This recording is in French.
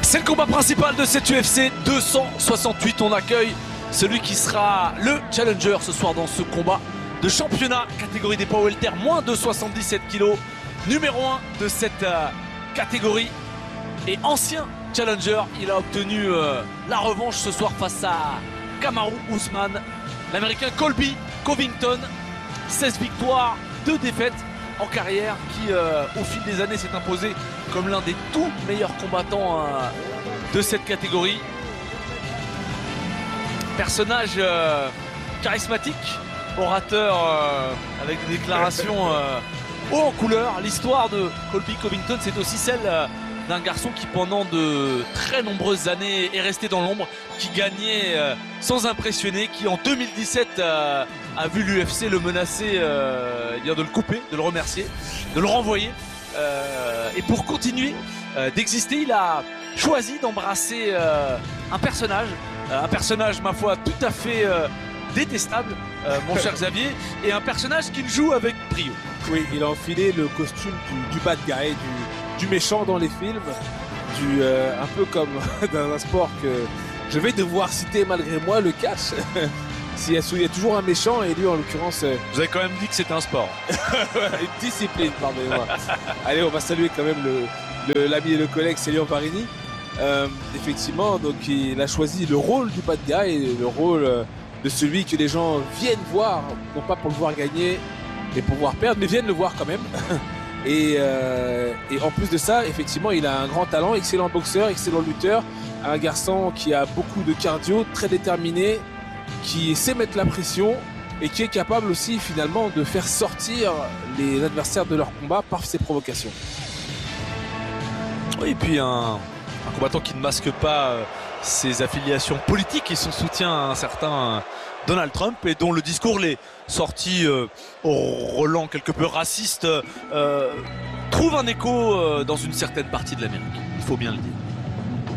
C'est le combat principal de cette UFC 268. On accueille celui qui sera le challenger ce soir dans ce combat de championnat catégorie des poids welter moins de 77 kg, numéro 1 de cette catégorie et ancien challenger. Il a obtenu la revanche ce soir face à Kamaru Usman. L'américain Colby Covington, 16 victoires, 2 défaites en carrière, qui au fil des années s'est imposé comme l'un des tout meilleurs combattants de cette catégorie. Personnage charismatique, orateur avec des déclarations haut en couleur. L'histoire de Colby Covington, c'est aussi celle d'un garçon qui pendant de très nombreuses années est resté dans l'ombre, qui gagnait sans impressionner, qui en 2017 a vu l'UFC le menacer de le couper, de le remercier, de le renvoyer. Et pour continuer d'exister, il a choisi d'embrasser un personnage ma foi tout à fait détestable, mon cher Xavier, et un personnage qu'il joue avec brio. Oui, il a enfilé le costume du bad guy, du méchant dans les films, un peu comme dans un sport que je vais devoir citer malgré moi, le catch. Il y a toujours un méchant, et lui en l'occurrence... Vous avez quand même dit que c'était un sport. Une discipline, pardonnez-moi. Allez, on va saluer quand même l'ami et le collègue Célio Varini. Effectivement, donc il a choisi le rôle du bad guy, le rôle de celui que les gens viennent voir, non pas pour le voir gagner et pour voir perdre, mais viennent le voir quand même. Et en plus de ça, effectivement, il a un grand talent, excellent boxeur, excellent lutteur, un garçon qui a beaucoup de cardio, très déterminé, qui sait mettre la pression et qui est capable aussi finalement de faire sortir les adversaires de leur combat par ses provocations. Oui, et puis un combattant qui ne masque pas ses affiliations politiques et son soutien à un certain Donald Trump, et dont le discours, les sorties au relent quelque peu raciste, trouve un écho dans une certaine partie de l'Amérique, il faut bien le dire.